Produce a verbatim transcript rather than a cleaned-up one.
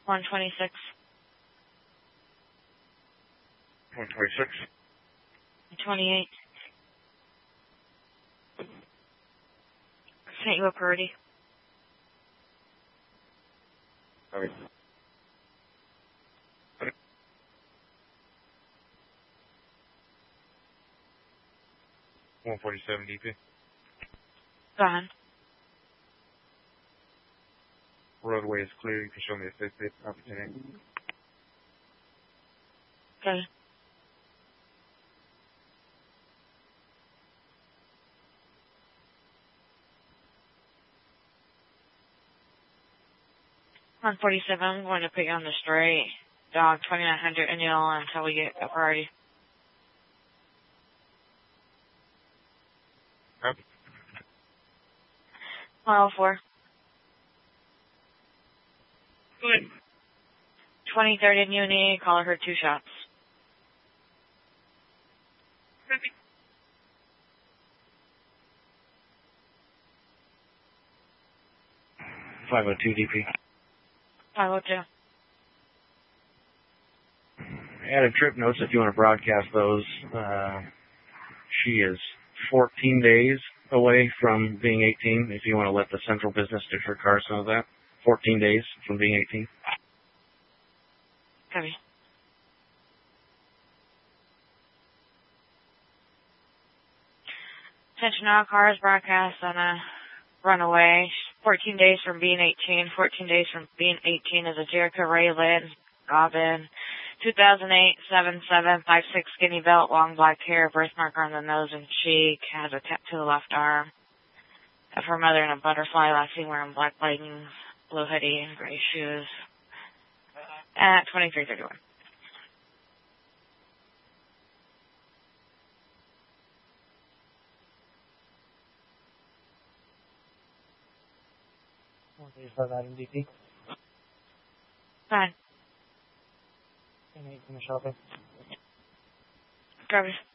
one twenty-six. one twenty-six. twenty-eight. Sent you a priority. Okay. one forty-seven D P. Gone. Roadway is clear. You can show me a safe safe opportunity. Okay. one forty-seven, I'm going to put you on the straight. Dog twenty-nine hundred and you'll until we get a priority. Yep. one oh four. Good. twenty-third in Uni, caller heard two shots. Copy. five oh two D P. five oh two. Added trip notes if you want to broadcast those. Uh, she is fourteen days away from being eighteen. If you want to let the central business district cars know that. fourteen days from being eighteen. Copy. Attention all cars broadcast on a runaway. fourteen days from being eighteen. fourteen days from being eighteen is a Jericho Raylan Robin. two thousand eight seven seven five six skinny belt, long black hair, birthmark on the nose and cheek, has a tattoo to the left arm. Of her mother in a butterfly, last seen wearing black leggings, blue hoodie, and gray shoes. At twenty-three thirty-one. Please start that in D P. Fine. And eight from the shopping. Travis.